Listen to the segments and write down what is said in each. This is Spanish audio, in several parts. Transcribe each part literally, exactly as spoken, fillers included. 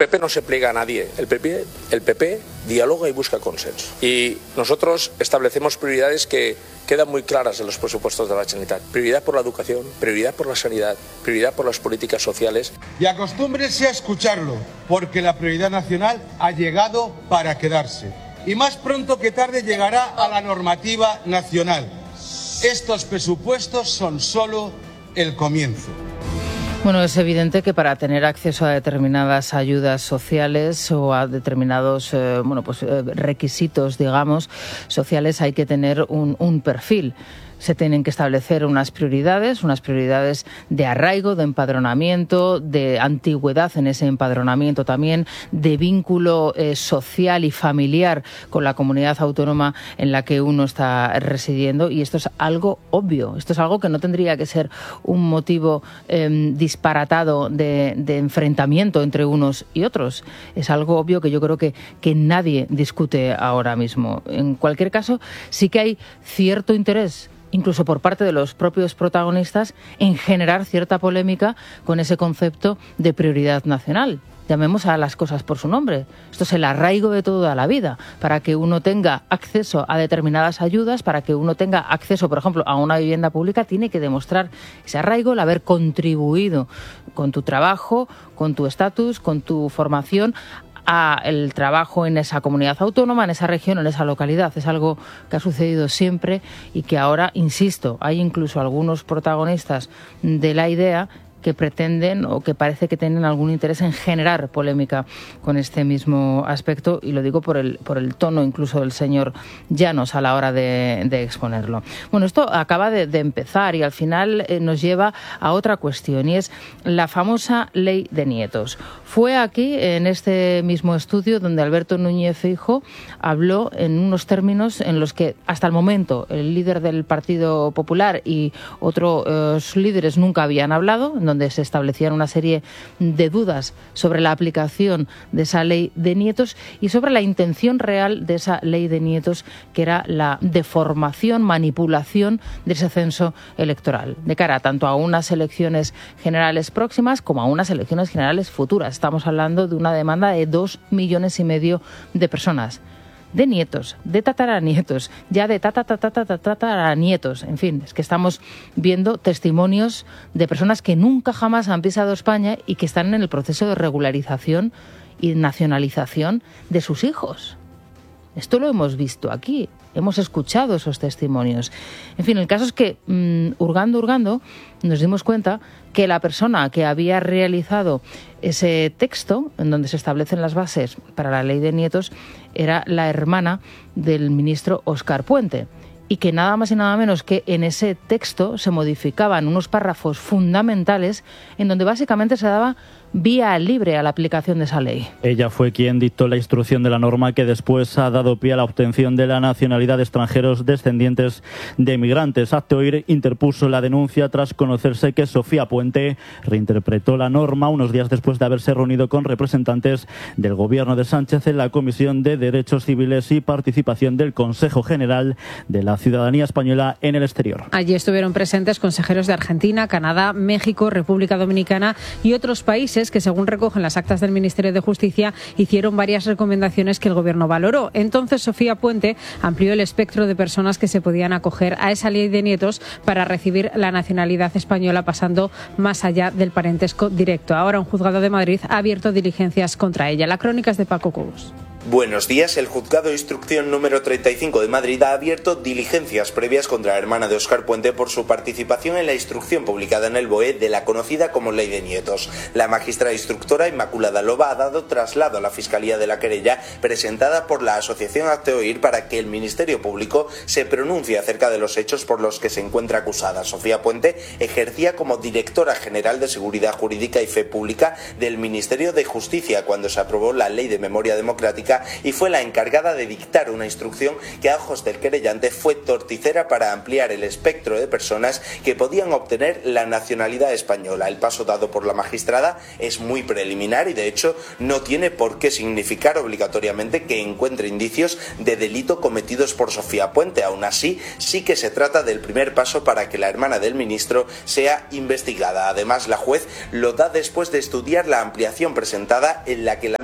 P P no se pliega a nadie, el P P, el P P dialoga y busca consenso. Y nosotros establecemos prioridades que quedan muy claras en los presupuestos de la Generalitat. Prioridad por la educación, prioridad por la sanidad, prioridad por las políticas sociales. Y acostúmbrense a escucharlo, porque la prioridad nacional ha llegado para quedarse. Y más pronto que tarde llegará a la normativa nacional. Estos presupuestos son solo el comienzo. Bueno, es evidente que para tener acceso a determinadas ayudas sociales o a determinados eh, bueno, pues, eh, requisitos, digamos, sociales hay que tener un, un perfil. Se tienen que establecer unas prioridades, unas prioridades de arraigo, de empadronamiento, de antigüedad en ese empadronamiento también, de vínculo eh, social y familiar con la comunidad autónoma en la que uno está residiendo. Y esto es algo obvio, esto es algo que no tendría que ser un motivo eh, disparatado de, de enfrentamiento entre unos y otros. Es algo obvio que yo creo que, que nadie discute ahora mismo. En cualquier caso, sí que hay cierto interés, incluso por parte de los propios protagonistas, en generar cierta polémica con ese concepto de prioridad nacional. Llamemos a las cosas por su nombre. Esto es el arraigo de toda la vida. Para que uno tenga acceso a determinadas ayudas, para que uno tenga acceso, por ejemplo, a una vivienda pública, tiene que demostrar ese arraigo, el haber contribuido con tu trabajo, con tu estatus, con tu formación, a el trabajo en esa comunidad autónoma, en esa región, en esa localidad. Es algo que ha sucedido siempre y que ahora, insisto, hay incluso algunos protagonistas de la idea que pretenden o que parece que tienen algún interés en generar polémica con este mismo aspecto, y lo digo por el por el tono incluso del señor Llanos a la hora de, de exponerlo. Bueno, esto acaba de, de empezar y al final eh, nos lleva a otra cuestión, y es la famosa ley de nietos. Fue aquí, en este mismo estudio, donde Alberto Núñez Feijóo habló en unos términos en los que hasta el momento el líder del Partido Popular y otros líderes nunca habían hablado, donde se establecían una serie de dudas sobre la aplicación de esa ley de nietos y sobre la intención real de esa ley de nietos, que era la deformación, manipulación de ese censo electoral, de cara tanto a unas elecciones generales próximas como a unas elecciones generales futuras. Estamos hablando de una demanda de dos millones y medio de personas, de nietos, de tataranietos, ya de tataranietos. En fin, es que estamos viendo testimonios de personas que nunca jamás han pisado España y que están en el proceso de regularización y nacionalización de sus hijos. Esto lo hemos visto aquí, hemos escuchado esos testimonios. En fin, el caso es que, mmm, hurgando, hurgando, nos dimos cuenta que la persona que había realizado ese texto, en donde se establecen las bases para la ley de nietos, era la hermana del ministro Óscar Puente, y que nada más y nada menos que en ese texto se modificaban unos párrafos fundamentales en donde básicamente se daba vía libre a la aplicación de esa ley. Ella fue quien dictó la instrucción de la norma que después ha dado pie a la obtención de la nacionalidad de extranjeros descendientes de emigrantes. Hazte Oír interpuso la denuncia tras conocerse que Sofía Puente reinterpretó la norma unos días después de haberse reunido con representantes del gobierno de Sánchez en la Comisión de Derechos Civiles y Participación del Consejo General de la Ciudadanía Española en el exterior. Allí estuvieron presentes consejeros de Argentina, Canadá, México, República Dominicana y otros países que, según recogen las actas del Ministerio de Justicia, hicieron varias recomendaciones que el Gobierno valoró. Entonces, Sofía Puente amplió el espectro de personas que se podían acoger a esa ley de nietos para recibir la nacionalidad española, pasando más allá del parentesco directo. Ahora un juzgado de Madrid ha abierto diligencias contra ella. La crónica es de Paco Cobos. Buenos días. El Juzgado de Instrucción número treinta y cinco de Madrid ha abierto diligencias previas contra la hermana de Óscar Puente por su participación en la instrucción publicada en el B O E de la conocida como Ley de Nietos. La magistrada instructora Inmaculada Loba ha dado traslado a la Fiscalía de la querella presentada por la asociación Hazte Oír para que el Ministerio Público se pronuncie acerca de los hechos por los que se encuentra acusada. Sofía Puente ejercía como directora general de Seguridad Jurídica y Fe Pública del Ministerio de Justicia cuando se aprobó la Ley de Memoria Democrática y fue la encargada de dictar una instrucción que a ojos del querellante fue torticera para ampliar el espectro de personas que podían obtener la nacionalidad española. El paso dado por la magistrada es muy preliminar y de hecho no tiene por qué significar obligatoriamente que encuentre indicios de delito cometidos por Sofía Puente. Aún así, sí que se trata del primer paso para que la hermana del ministro sea investigada. Además, la juez lo da después de estudiar la ampliación presentada en la que la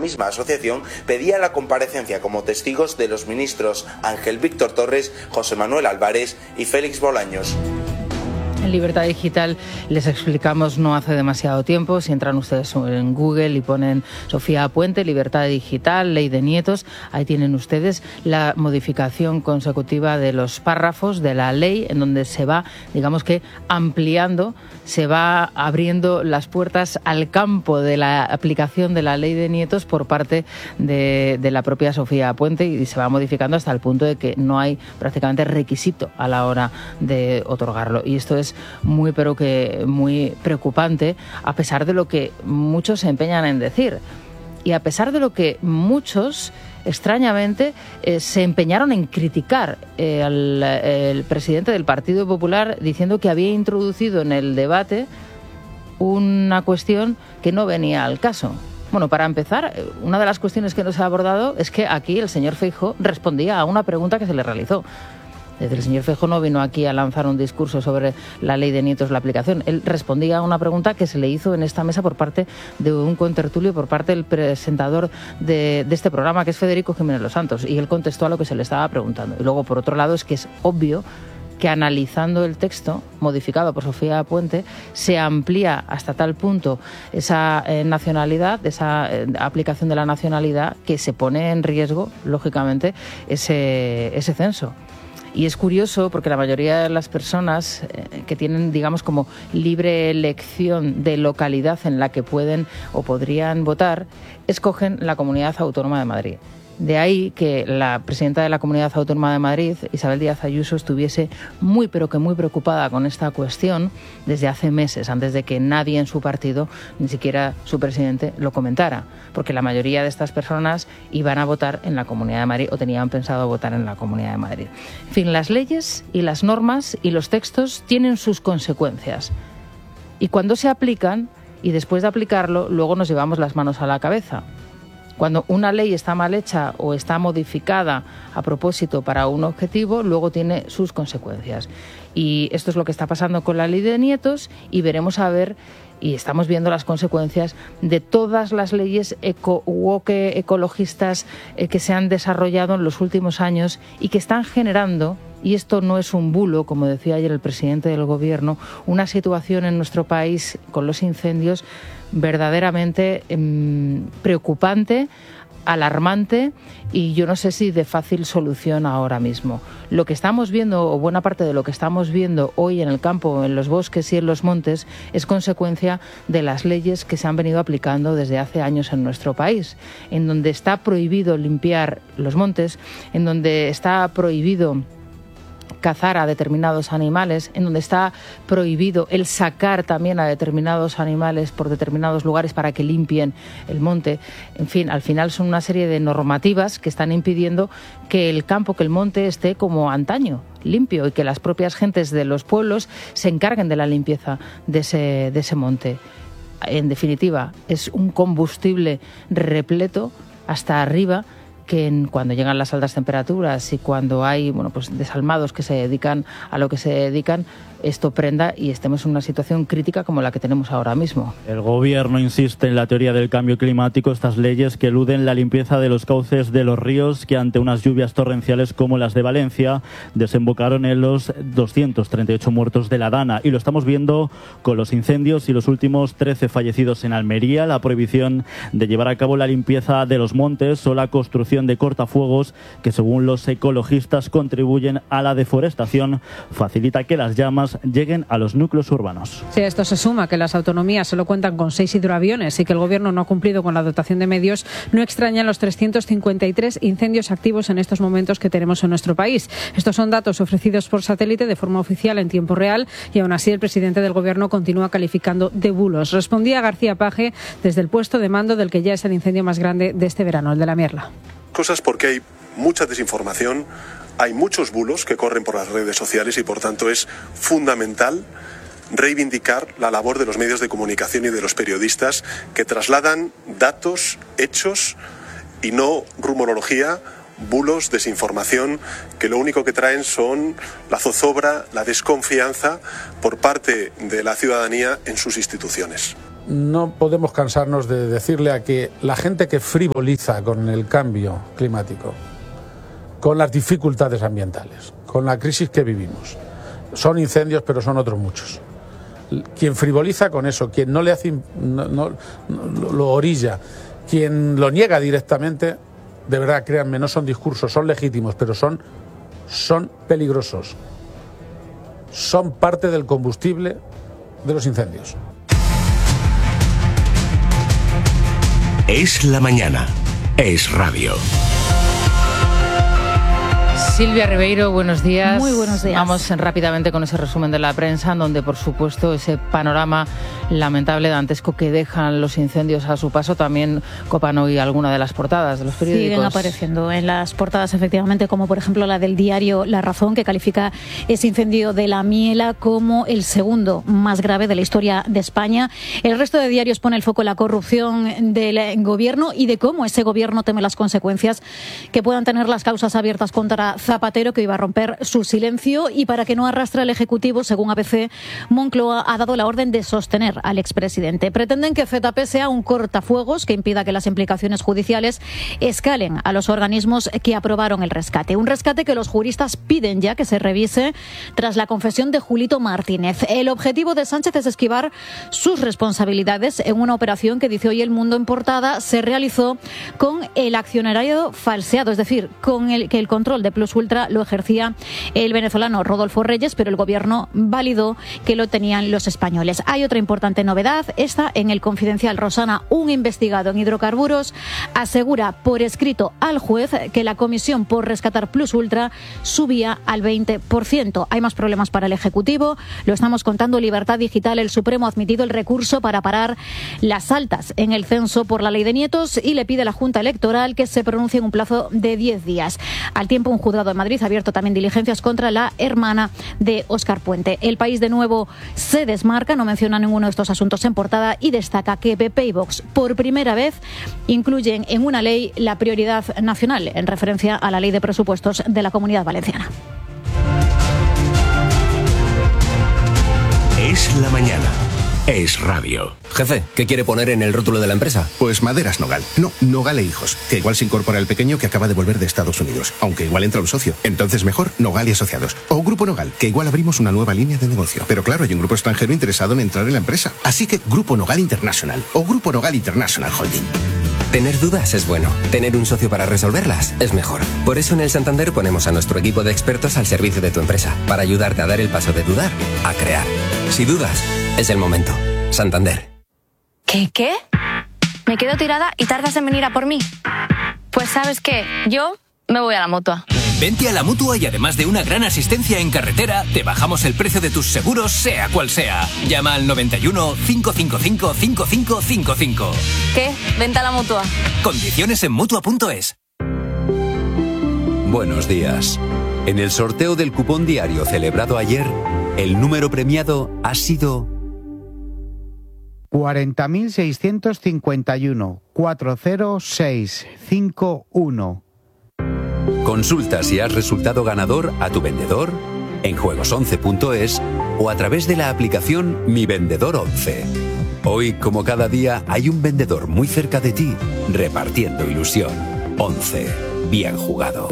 misma asociación pedía la comparecencia como testigos de los ministros Ángel Víctor Torres, José Manuel Álvarez y Félix Bolaños. En Libertad Digital les explicamos no hace demasiado tiempo, si entran ustedes en Google y ponen Sofía Puente, Libertad Digital, Ley de Nietos, ahí tienen ustedes la modificación consecutiva de los párrafos de la ley en donde se va, digamos que ampliando, se va abriendo las puertas al campo de la aplicación de la Ley de Nietos por parte de, de la propia Sofía Puente y se va modificando hasta el punto de que no hay prácticamente requisito a la hora de otorgarlo. Y esto es muy pero que muy preocupante, a pesar de lo que muchos se empeñan en decir y a pesar de lo que muchos extrañamente eh, se empeñaron en criticar eh, al el presidente del Partido Popular diciendo que había introducido en el debate una cuestión que no venía al caso. Bueno, para empezar, una de las cuestiones que no se ha abordado es que aquí el señor Feijóo respondía a una pregunta que se le realizó. El señor Feijóo no vino aquí a lanzar un discurso sobre la Ley de Nietos, la aplicación. Él respondía a una pregunta que se le hizo en esta mesa por parte de un contertulio, por parte del presentador de, de este programa, que es Federico Jiménez Los Santos, y él contestó a lo que se le estaba preguntando. Y luego, por otro lado, es que es obvio que analizando el texto modificado por Sofía Puente se amplía hasta tal punto esa eh, nacionalidad, esa eh, aplicación de la nacionalidad, que se pone en riesgo, lógicamente, ese, ese censo. Y es curioso porque la mayoría de las personas eh, que tienen, digamos, como libre elección de localidad en la que pueden o podrían votar, escogen la Comunidad Autónoma de Madrid. De ahí que la presidenta de la Comunidad Autónoma de Madrid, Isabel Díaz Ayuso, estuviese muy pero que muy preocupada con esta cuestión desde hace meses, antes de que nadie en su partido, ni siquiera su presidente, lo comentara, porque la mayoría de estas personas iban a votar en la Comunidad de Madrid o tenían pensado votar en la Comunidad de Madrid. En fin, las leyes y las normas y los textos tienen sus consecuencias y cuando se aplican y después de aplicarlo, luego nos llevamos las manos a la cabeza. Cuando una ley está mal hecha o está modificada a propósito para un objetivo, luego tiene sus consecuencias. Y esto es lo que está pasando con la Ley de Nietos y veremos a ver, y estamos viendo las consecuencias de todas las leyes eco, woke, ecologistas eh, que se han desarrollado en los últimos años y que están generando, y esto no es un bulo, como decía ayer el presidente del Gobierno, una situación en nuestro país con los incendios verdaderamente eh, preocupante, alarmante y yo no sé si de fácil solución ahora mismo. Lo que estamos viendo, o buena parte de lo que estamos viendo hoy en el campo, en los bosques y en los montes, es consecuencia de las leyes que se han venido aplicando desde hace años en nuestro país, en donde está prohibido limpiar los montes, en donde está prohibido cazar a determinados animales, en donde está prohibido el sacar también a determinados animales por determinados lugares para que limpien el monte. En fin, al final son una serie de normativas que están impidiendo que el campo, que el monte esté como antaño, limpio, y que las propias gentes de los pueblos se encarguen de la limpieza de ese, de ese monte. En definitiva, es un combustible repleto hasta arriba que en, cuando llegan las altas temperaturas y cuando hay bueno pues desalmados que se dedican a lo que se dedican, esto prenda y estemos en una situación crítica como la que tenemos ahora mismo. El Gobierno insiste en la teoría del cambio climático, estas leyes que eluden la limpieza de los cauces de los ríos que ante unas lluvias torrenciales como las de Valencia desembocaron en los doscientos treinta y ocho muertos de la Dana, y lo estamos viendo con los incendios y los últimos trece fallecidos en Almería, la prohibición de llevar a cabo la limpieza de los montes o la construcción de cortafuegos que según los ecologistas contribuyen a la deforestación, facilita que las llamas lleguen a los núcleos urbanos. Si a esto se suma que las autonomías solo cuentan con seis hidroaviones y que el Gobierno no ha cumplido con la dotación de medios, no extrañan los trescientos cincuenta y tres incendios activos en estos momentos que tenemos en nuestro país. Estos son datos ofrecidos por satélite de forma oficial en tiempo real y aún así el presidente del Gobierno continúa calificando de bulos. Respondía García Page desde el puesto de mando del que ya es el incendio más grande de este verano, el de la Mierla. Cosas porque hay mucha desinformación, hay muchos bulos que corren por las redes sociales y por tanto es fundamental reivindicar la labor de los medios de comunicación y de los periodistas que trasladan datos, hechos y no rumorología, bulos, desinformación, que lo único que traen son la zozobra, la desconfianza por parte de la ciudadanía en sus instituciones. no podemos cansarnos de decirle a que la gente que frivoliza con el cambio climático, con las dificultades ambientales, con la crisis que vivimos, son incendios pero son otros muchos. Quien frivoliza con eso, quien no le hace, no, no, no, lo orilla, quien lo niega directamente, de verdad, créanme, no son discursos, son legítimos, pero son, son peligrosos. Son parte del combustible de los incendios. Es la mañana. Es radio. Silvia Ribeiro, buenos días. Muy buenos días. Vamos rápidamente con ese resumen de la prensa, donde, por supuesto, ese panorama lamentable, dantesco, que dejan los incendios a su paso, también copan hoy alguna de las portadas de los periódicos. Siguen apareciendo en las portadas, efectivamente, como por ejemplo la del diario La Razón, que califica ese incendio de La Miela como el segundo más grave de la historia de España. El resto de diarios pone el foco en la corrupción del gobierno y de cómo ese gobierno teme las consecuencias que puedan tener las causas abiertas contra Zapatero, que iba a romper su silencio, y para que no arrastre el Ejecutivo, según A B C, Moncloa ha dado la orden de sostener al expresidente. Pretenden que Z P sea un cortafuegos que impida que las implicaciones judiciales escalen a los organismos que aprobaron el rescate. Un rescate que los juristas piden ya que se revise tras la confesión de Julito Martínez. El objetivo de Sánchez es esquivar sus responsabilidades en una operación que, dice hoy El Mundo en portada, se realizó con el accionariado falseado, es decir, con el que el control de Plus Ultra lo ejercía el venezolano Rodolfo Reyes, pero el gobierno validó que lo tenían los españoles. Hay otra importante novedad, esta en El Confidencial. Rosana, un investigado en hidrocarburos, asegura por escrito al juez que la comisión por rescatar Plus Ultra subía al veinte por ciento. Hay más problemas para el Ejecutivo, lo estamos contando. Libertad Digital, el Supremo ha admitido el recurso para parar las altas en el censo por la ley de nietos y le pide a la Junta Electoral que se pronuncie en un plazo de diez días. Al tiempo, un juzgado de Madrid ha abierto también diligencias contra la hermana de Óscar Puente. El País, de nuevo, se desmarca, no menciona ninguno de estos asuntos en portada y destaca que P P y Vox por primera vez incluyen en una ley la prioridad nacional, en referencia a la ley de presupuestos de la Comunidad Valenciana. Es la mañana. Es radio. Jefe, ¿qué quiere poner en el rótulo de la empresa? Pues Maderas Nogal. No, Nogal e Hijos. Que igual se incorpora el pequeño que acaba de volver de Estados Unidos. Aunque igual entra un socio. Entonces mejor Nogal y Asociados. O Grupo Nogal, que igual abrimos una nueva línea de negocio. Pero claro, hay un grupo extranjero interesado en entrar en la empresa. Así que Grupo Nogal International. O Grupo Nogal International Holding. Tener dudas es bueno. Tener un socio para resolverlas es mejor. Por eso en el Santander ponemos a nuestro equipo de expertos al servicio de tu empresa. Para ayudarte a dar el paso de dudar a crear. Si dudas, es el momento. Santander. ¿Qué, qué? Me quedo tirada y tardas en venir a por mí. Pues ¿sabes qué? Yo me voy a la Mutua. Vente a la Mutua y además de una gran asistencia en carretera, te bajamos el precio de tus seguros, sea cual sea. Llama al noventa y uno, cinco cinco cinco, cinco cinco cinco cinco. ¿Qué? Vente a la Mutua. Condiciones en Mutua punto es. Buenos días. En el sorteo del cupón diario celebrado ayer, el número premiado ha sido cuarenta mil seiscientos cincuenta y uno, cuatro cero seis cinco uno. Consulta si has resultado ganador a tu vendedor, en juegos once punto es o a través de la aplicación Mi Vendedor once. Hoy, como cada día, hay un vendedor muy cerca de ti, repartiendo ilusión. once. Bien jugado.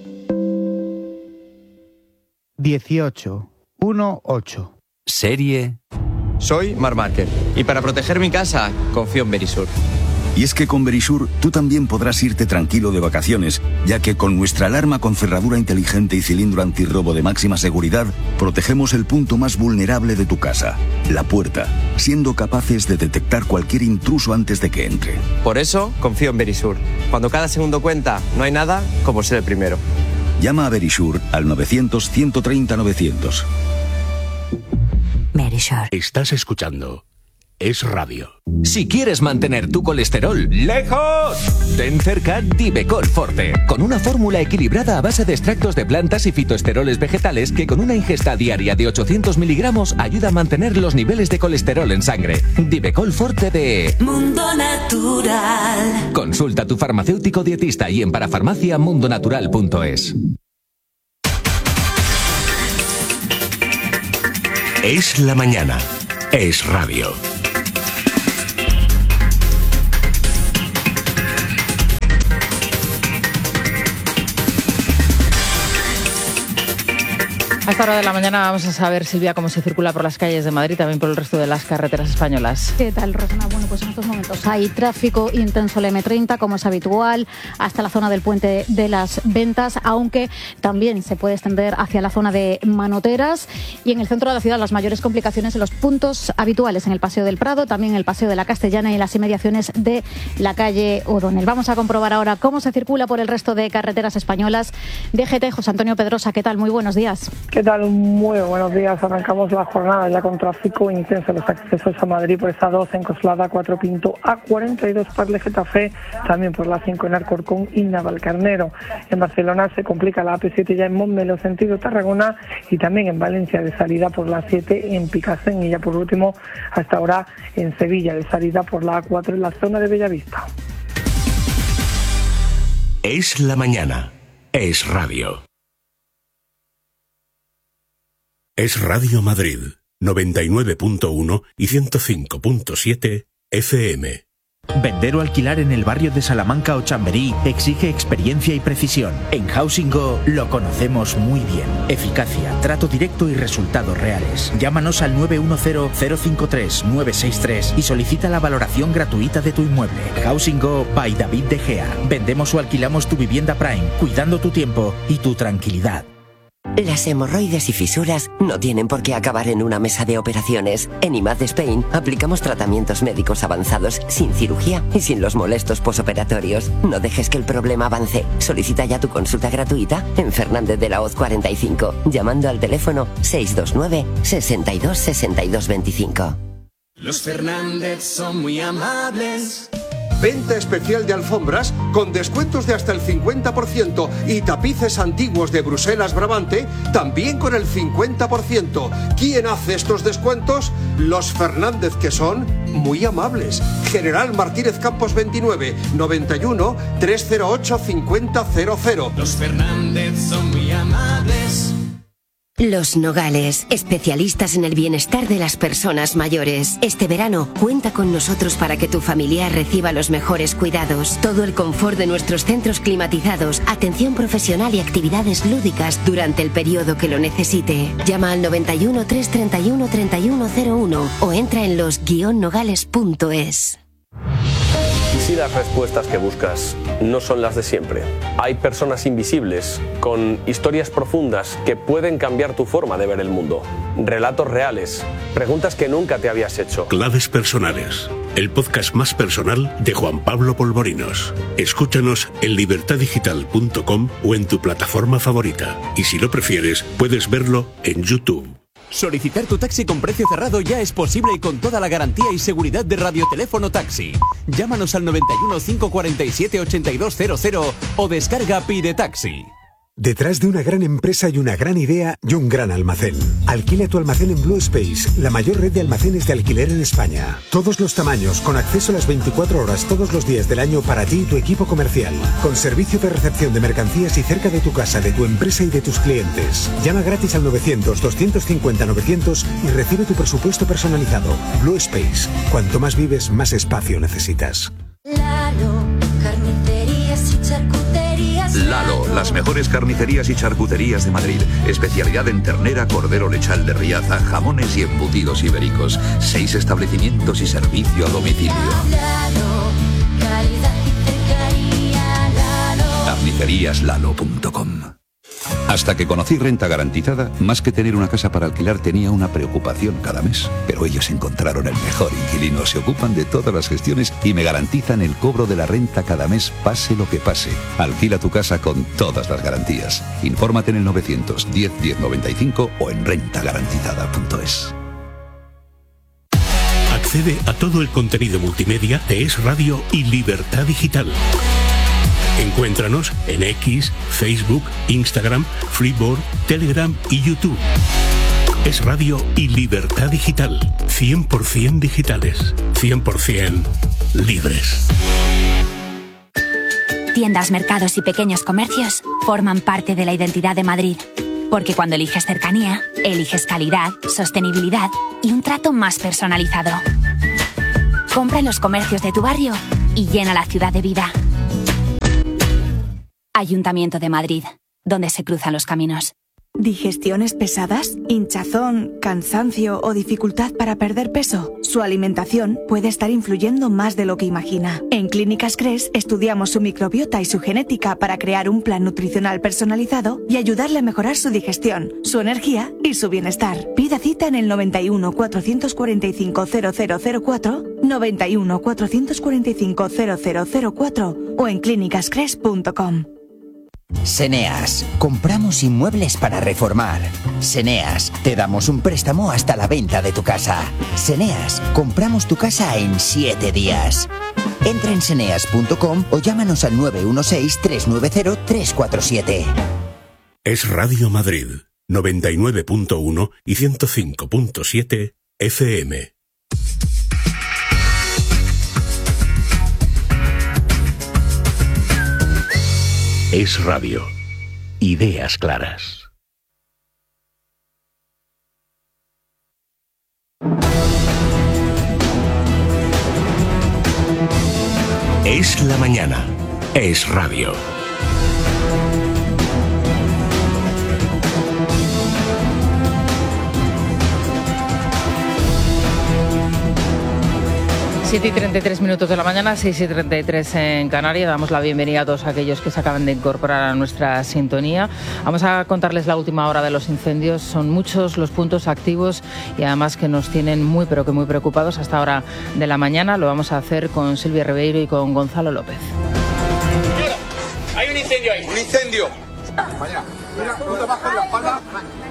dieciocho, uno, ocho. Serie. Soy Marc Márquez y para proteger mi casa confío en Verisur. Y es que con Verisur tú también podrás irte tranquilo de vacaciones, ya que con nuestra alarma con cerradura inteligente y cilindro antirrobo de máxima seguridad, protegemos el punto más vulnerable de tu casa, la puerta, siendo capaces de detectar cualquier intruso antes de que entre. Por eso confío en Verisur. Cuando cada segundo cuenta, no hay nada como ser el primero. Llama a Verisur al novecientos, ciento treinta, novecientos. Verisur. Estás escuchando Es Radio. Si quieres mantener tu colesterol lejos, ten cerca Divecol Forte, con una fórmula equilibrada a base de extractos de plantas y fitoesteroles vegetales que con una ingesta diaria de ochocientos miligramos ayuda a mantener los niveles de colesterol en sangre. Divecol Forte de Mundo Natural. Consulta a tu farmacéutico dietista y en parafarmacia mundo natural punto es. Es la mañana. Es radio. A esta hora de la mañana vamos a saber, Silvia, cómo se circula por las calles de Madrid, también por el resto de las carreteras españolas. ¿Qué tal, Rosana? Bueno, pues en estos momentos hay tráfico intenso en la eme treinta, como es habitual, hasta la zona del Puente de las Ventas, aunque también se puede extender hacia la zona de Manoteras. Y en el centro de la ciudad, las mayores complicaciones en los puntos habituales, en el Paseo del Prado, también en el Paseo de la Castellana y en las inmediaciones de la calle O'Donnell. Vamos a comprobar ahora cómo se circula por el resto de carreteras españolas. D G T, José Antonio Pedrosa, ¿qué tal? Muy buenos días. ¿Qué tal? Muy buenos días. Arrancamos la jornada ya con tráfico intenso. Los accesos a Madrid por esta dos en Coslada, cuatro Pinto, A cuarenta y dos Parle Getafe, también por la cinco en Alcorcón y Navalcarnero. En Barcelona se complica la A P siete ya en Montmeló, sentido Tarragona, y también en Valencia de salida por la siete en Picasen, y ya por último hasta ahora en Sevilla de salida por la A cuatro en la zona de Bellavista. Es la mañana. Es radio. Es Radio Madrid, noventa y nueve punto uno y ciento cinco punto siete F M. Vender o alquilar en el barrio de Salamanca o Chamberí exige experiencia y precisión. En Housing Go lo conocemos muy bien. Eficacia, trato directo y resultados reales. Llámanos al nueve uno cero, cero cinco tres, nueve seis tres y solicita la valoración gratuita de tu inmueble. Housing Go by David De Gea. Vendemos o alquilamos tu vivienda Prime, cuidando tu tiempo y tu tranquilidad. Las hemorroides y fisuras no tienen por qué acabar en una mesa de operaciones. En I M A D Spain aplicamos tratamientos médicos avanzados sin cirugía y sin los molestos posoperatorios. No dejes que el problema avance. Solicita ya tu consulta gratuita en Fernández de la Hoz cuarenta y cinco, llamando al teléfono seis dos nueve, sesenta y dos, sesenta y dos veinticinco. Los Fernández son muy amables. Venta especial de alfombras con descuentos de hasta el cincuenta por ciento y tapices antiguos de Bruselas Brabante también con el cincuenta por ciento. ¿Quién hace estos descuentos? Los Fernández, que son muy amables. General Martínez Campos veintinueve, noventa y uno, trescientos ocho, cincuenta cero cero. Los Fernández son muy amables. Los Nogales, especialistas en el bienestar de las personas mayores. Este verano, cuenta con nosotros para que tu familiar reciba los mejores cuidados. Todo el confort de nuestros centros climatizados, atención profesional y actividades lúdicas durante el periodo que lo necesite. Llama al noventa y uno, trescientos treinta y uno, treinta y uno cero uno o entra en los guion nogales punto es. ¿Y si las respuestas que buscas no son las de siempre? Hay personas invisibles, con historias profundas que pueden cambiar tu forma de ver el mundo. Relatos reales, preguntas que nunca te habías hecho. Claves personales, el podcast más personal de Juan Pablo Polvorinos. Escúchanos en libertad digital punto com o en tu plataforma favorita. Y si lo prefieres, puedes verlo en YouTube. Solicitar tu taxi con precio cerrado ya es posible y con toda la garantía y seguridad de Radioteléfono Taxi. Llámanos al noventa y uno, cinco cuarenta y siete, ochenta y dos cero cero o descarga Pide Taxi. Detrás de una gran empresa y una gran idea y un gran almacén. Alquila tu almacén en Blue Space, la mayor red de almacenes de alquiler en España. Todos los tamaños, con acceso a las veinticuatro horas todos los días del año para ti y tu equipo comercial. Con servicio de recepción de mercancías y cerca de tu casa, de tu empresa y de tus clientes. Llama gratis al novecientos, doscientos cincuenta, novecientos y recibe tu presupuesto personalizado. Blue Space. Cuanto más vives, más espacio necesitas. Lalo, carnicerías y charcuterías. Lalo, las mejores carnicerías y charcuterías de Madrid. Especialidad en ternera, cordero lechal de Riaza, jamones y embutidos ibéricos. Seis establecimientos y servicio a domicilio. Lalo, calidad y cercanía. Lalo. carnicerías lalo punto com. Hasta que conocí Renta Garantizada, más que tener una casa para alquilar tenía una preocupación cada mes. Pero ellos encontraron el mejor inquilino, se ocupan de todas las gestiones y me garantizan el cobro de la renta cada mes, pase lo que pase. Alquila tu casa con todas las garantías. Infórmate en el novecientos diez, diez noventa y cinco o en renta garantizada punto es. Accede a todo el contenido multimedia de Es Radio y Libertad Digital. Encuéntranos en X, Facebook, Instagram, Freeboard, Telegram y YouTube. Es Radio y Libertad Digital. cien por ciento digitales. cien por ciento libres. Tiendas, mercados y pequeños comercios forman parte de la identidad de Madrid. Porque cuando eliges cercanía, eliges calidad, sostenibilidad y un trato más personalizado. Compra en los comercios de tu barrio y llena la ciudad de vida. Ayuntamiento de Madrid, donde se cruzan los caminos. ¿Digestiones pesadas? ¿Hinchazón, cansancio o dificultad para perder peso? Su alimentación puede estar influyendo más de lo que imagina. En Clínicas Cres estudiamos su microbiota y su genética para crear un plan nutricional personalizado y ayudarle a mejorar su digestión, su energía y su bienestar. Pida cita en el noventa y uno, cuatrocientos cuarenta y cinco, cero cero cero cuatro, noventa y uno, cuatrocientos cuarenta y cinco, cero cero cero cuatro o en clínicas cres punto com. Seneas, compramos inmuebles para reformar. Seneas, te damos un préstamo hasta la venta de tu casa. Seneas, compramos tu casa en siete días. Entra en seneas punto com o llámanos al nueve uno seis, tres nueve cero, tres cuatro siete. Es Radio Madrid, noventa y nueve punto uno y ciento cinco punto siete F M. Es Radio. Ideas claras. Es la mañana. Es Radio. siete y treinta y tres minutos de la mañana, seis y treinta y tres en Canarias. Damos la bienvenida a todos aquellos que se acaban de incorporar a nuestra sintonía. Vamos a contarles la última hora de los incendios. Son muchos los puntos activos y además que nos tienen muy pero que muy preocupados hasta ahora de la mañana. Lo vamos a hacer con Silvia Ribeiro y con Gonzalo López. Señora, hay un incendio ahí. Un incendio. Vaya, mira, tú te vas con la espalda.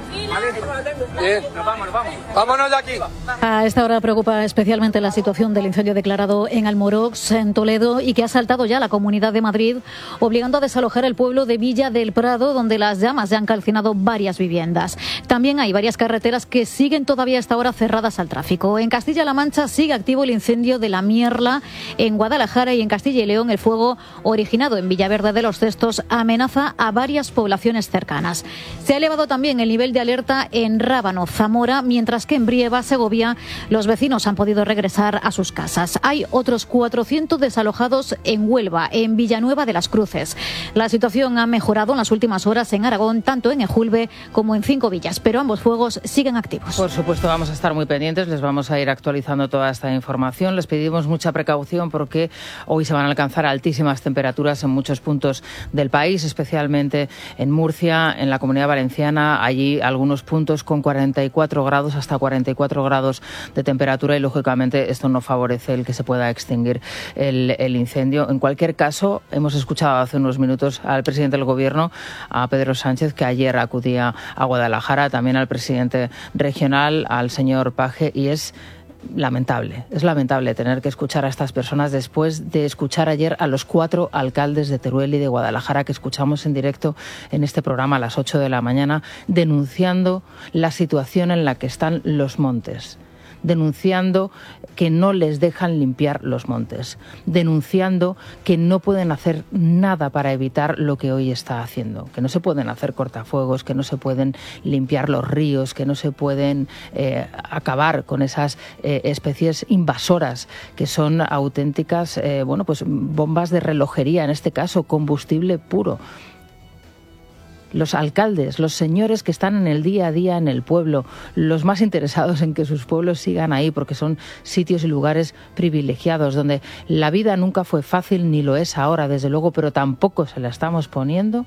Bien, nos vamos, nos vamos. Vámonos de aquí. A esta hora preocupa especialmente la situación del incendio declarado en Almorox, en Toledo, y que ha saltado ya la Comunidad de Madrid, obligando a desalojar el pueblo de Villa del Prado, donde las llamas ya han calcinado varias viviendas. También hay varias carreteras que siguen todavía a esta hora cerradas al tráfico. En Castilla-La Mancha sigue activo el incendio de la Mierla. En Guadalajara y en Castilla y León el fuego originado en Villaverde de los Cestos amenaza a varias poblaciones cercanas. Se ha elevado también el nivel de alerta en Rábano, Zamora, mientras que en Brieva, Segovia, los vecinos han podido regresar a sus casas. Hay otros cuatrocientos desalojados en Huelva, en Villanueva de las Cruces. La situación ha mejorado en las últimas horas en Aragón, tanto en Ejulbe como en Cinco Villas, pero ambos fuegos siguen activos. Por supuesto, vamos a estar muy pendientes, les vamos a ir actualizando toda esta información. Les pedimos mucha precaución porque hoy se van a alcanzar altísimas temperaturas en muchos puntos del país, especialmente en Murcia, en la Comunidad Valenciana, allí algunos puntos con cuarenta y cuatro grados, hasta cuarenta y cuatro grados de temperatura, y lógicamente esto no favorece el que se pueda extinguir el, el incendio. En cualquier caso, hemos escuchado hace unos minutos al presidente del Gobierno, a Pedro Sánchez, que ayer acudía a Guadalajara, también al presidente regional, al señor Paje, y es lamentable, es lamentable tener que escuchar a estas personas después de escuchar ayer a los cuatro alcaldes de Teruel y de Guadalajara que escuchamos en directo en este programa a las ocho de la mañana, denunciando la situación en la que están los montes, denunciando que no les dejan limpiar los montes, denunciando que no pueden hacer nada para evitar lo que hoy está haciendo, que no se pueden hacer cortafuegos, que no se pueden limpiar los ríos, que no se pueden eh, acabar con esas eh, especies invasoras que son auténticas, eh, bueno, pues bombas de relojería, en este caso combustible puro. Los alcaldes, los señores que están en el día a día en el pueblo, los más interesados en que sus pueblos sigan ahí, porque son sitios y lugares privilegiados, donde la vida nunca fue fácil, ni lo es ahora, desde luego, pero tampoco se la estamos poniendo,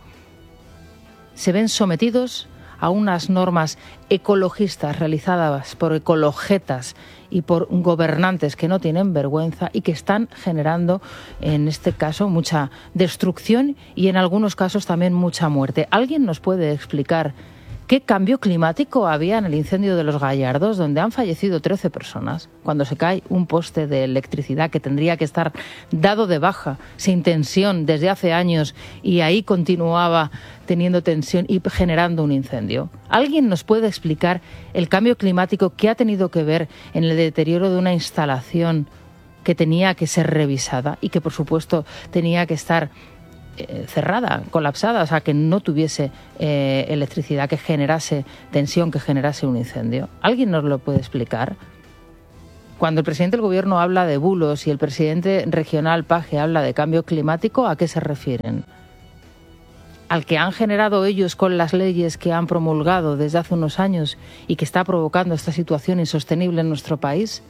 se ven sometidos a unas normas ecologistas realizadas por ecologetas y por gobernantes que no tienen vergüenza y que están generando, en este caso, mucha destrucción y en algunos casos también mucha muerte. ¿Alguien nos puede explicar qué cambio climático había en el incendio de los Gallardos, donde han fallecido trece personas, cuando se cae un poste de electricidad que tendría que estar dado de baja, sin tensión, desde hace años, y ahí continuaba teniendo tensión y generando un incendio? ¿Alguien nos puede explicar el cambio climático que ha tenido que ver en el deterioro de una instalación que tenía que ser revisada y que, por supuesto, tenía que estar eh, cerrada, colapsada, o sea, que no tuviese eh, electricidad, que generase tensión, que generase un incendio? ¿Alguien nos lo puede explicar? Cuando el presidente del Gobierno habla de bulos y el presidente regional Paje habla de cambio climático, ¿a qué se refieren? al que han generado ellos con las leyes que han promulgado desde hace unos años y que está provocando esta situación insostenible en nuestro país?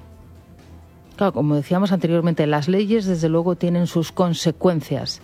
Claro, como decíamos anteriormente, las leyes desde luego tienen sus consecuencias.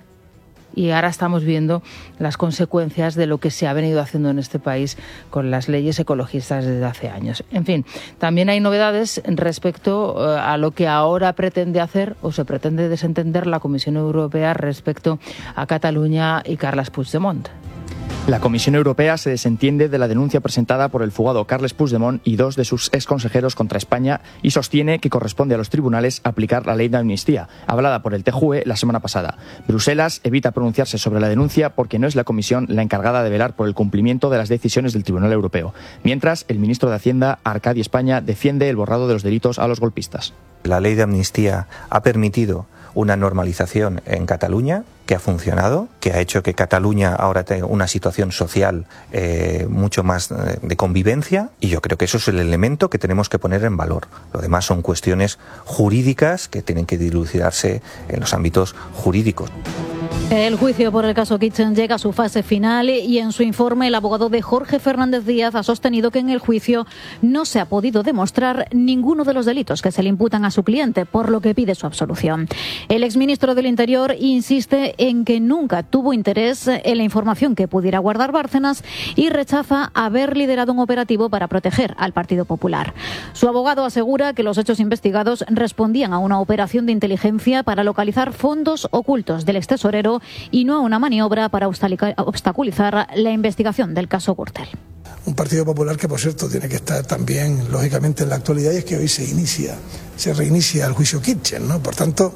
Y ahora estamos viendo las consecuencias de lo que se ha venido haciendo en este país con las leyes ecologistas desde hace años. En fin, también hay novedades respecto a lo que ahora pretende hacer o se pretende desentender la Comisión Europea respecto a Cataluña y Carles Puigdemont. La Comisión Europea se desentiende de la denuncia presentada por el fugado Carles Puigdemont y dos de sus exconsejeros contra España y sostiene que corresponde a los tribunales aplicar la ley de amnistía, hablada por el T J U E la semana pasada. Bruselas evita pronunciarse sobre la denuncia porque no es la Comisión la encargada de velar por el cumplimiento de las decisiones del Tribunal Europeo. Mientras, el ministro de Hacienda, Arcadi España, defiende el borrado de los delitos a los golpistas. La ley de amnistía ha permitido una normalización en Cataluña que ha funcionado, que ha hecho que Cataluña ahora tenga una situación social eh, mucho más eh, de convivencia, y yo creo que eso es el elemento que tenemos que poner en valor. Lo demás son cuestiones jurídicas que tienen que dilucidarse en los ámbitos jurídicos. El juicio por el caso Kitchen llega a su fase final y en su informe el abogado de Jorge Fernández Díaz ha sostenido que en el juicio no se ha podido demostrar ninguno de los delitos que se le imputan a su cliente, por lo que pide su absolución. El exministro del Interior insiste en que nunca tuvo interés en la información que pudiera guardar Bárcenas y rechaza haber liderado un operativo para proteger al Partido Popular. Su abogado asegura que los hechos investigados respondían a una operación de inteligencia para localizar fondos ocultos del extesorero y no a una maniobra para obstaculizar la investigación del caso Gürtel. Un Partido Popular que, por cierto, tiene que estar también, lógicamente, en la actualidad, y es que hoy se inicia, se reinicia el juicio Kitchen, ¿no? Por tanto,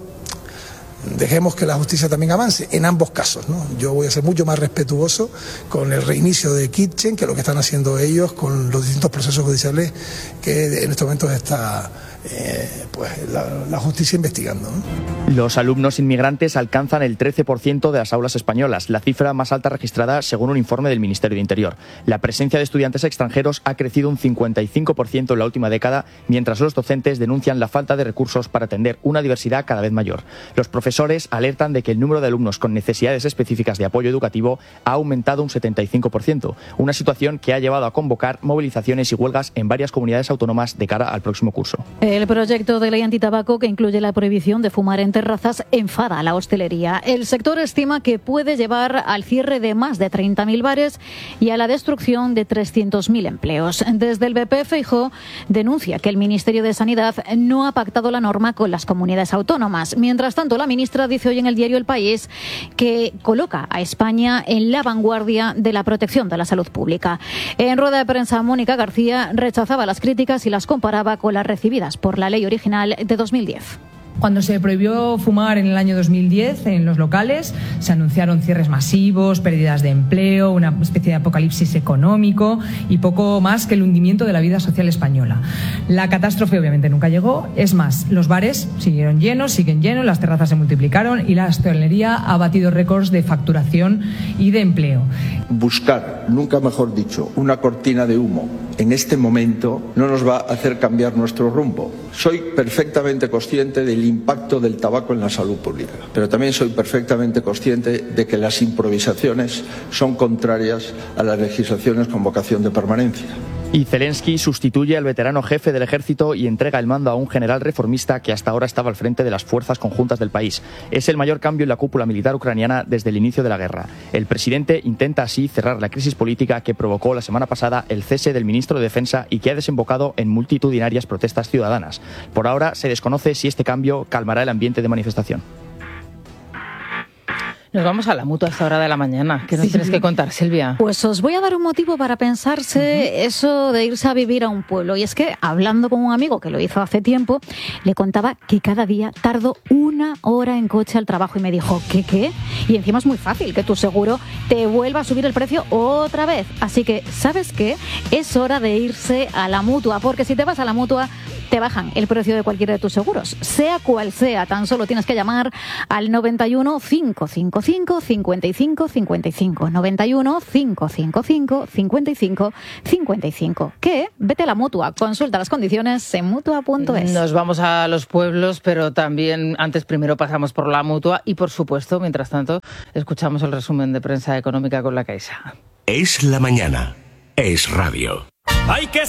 dejemos que la justicia también avance en ambos casos, ¿no? Yo voy a ser mucho más respetuoso con el reinicio de Kitchen que lo que están haciendo ellos con los distintos procesos judiciales que en estos momentos está eh, pues la, la justicia investigando, ¿no? Los alumnos inmigrantes alcanzan el trece por ciento de las aulas españolas, la cifra más alta registrada según un informe del Ministerio de Interior. La presencia de estudiantes extranjeros ha crecido un cincuenta y cinco por ciento en la última década, mientras los docentes denuncian la falta de recursos para atender una diversidad cada vez mayor. Los profesores alertan de que el número de alumnos con necesidades específicas de apoyo educativo ha aumentado un setenta y cinco por ciento, una situación que ha llevado a convocar movilizaciones y huelgas en varias comunidades autónomas de cara al próximo curso. El proyecto de ley antitabaco, que incluye la prohibición de fumar en terrazas, enfada a la hostelería. El sector estima que puede llevar al cierre de más de treinta mil bares y a la destrucción de trescientos mil empleos. Desde el B P, Feijóo denuncia que el Ministerio de Sanidad no ha pactado la norma con las comunidades autónomas. Mientras tanto, la ministra dice hoy en el diario El País que coloca a España en la vanguardia de la protección de la salud pública. En rueda de prensa, Mónica García rechazaba las críticas y las comparaba con las recibidas por la ley original de dos mil diez. Cuando se prohibió fumar en el año dos mil diez en los locales, se anunciaron cierres masivos, pérdidas de empleo, una especie de apocalipsis económico y poco más que el hundimiento de la vida social española. La catástrofe obviamente nunca llegó, es más, los bares siguieron llenos, siguen llenos, las terrazas se multiplicaron y la hostelería ha batido récords de facturación y de empleo. Buscar, nunca mejor dicho, una cortina de humo en este momento no nos va a hacer cambiar nuestro rumbo. Soy perfectamente consciente del impacto del tabaco en la salud pública, pero también soy perfectamente consciente de que las improvisaciones son contrarias a las legislaciones con vocación de permanencia. Y Zelensky sustituye al veterano jefe del ejército y entrega el mando a un general reformista que hasta ahora estaba al frente de las fuerzas conjuntas del país. Es el mayor cambio en la cúpula militar ucraniana desde el inicio de la guerra. El presidente intenta así cerrar la crisis política que provocó la semana pasada el cese del ministro de Defensa y que ha desembocado en multitudinarias protestas ciudadanas. Por ahora se desconoce si este cambio calmará el ambiente de manifestación. Nos vamos a la Mutua a esta hora de la mañana. ¿Qué nos sí. tienes que contar, Silvia? Pues os voy a dar un motivo para pensarse uh-huh. eso de irse a vivir a un pueblo. Y es que, hablando con un amigo que lo hizo hace tiempo, le contaba que cada día tardó una hora en coche al trabajo y me dijo, ¿qué qué? Y encima es muy fácil que tu seguro te vuelva a subir el precio otra vez. Así que, ¿sabes qué? Es hora de irse a la Mutua, porque si te vas a la Mutua te bajan el precio de cualquiera de tus seguros, sea cual sea. Tan solo tienes que llamar al noventa y uno, cinco cinco cinco, cincuenta y cinco cincuenta y cinco, noventa y uno, cinco cinco cinco, cincuenta y cinco cincuenta y cinco. ¿Qué? Vete a la Mutua, consulta las condiciones en mutua punto es. Nos vamos a los pueblos, pero también antes primero pasamos por la Mutua y, por supuesto, mientras tanto, escuchamos el resumen de prensa económica con la Caixa. Es la mañana. Es radio. Hay que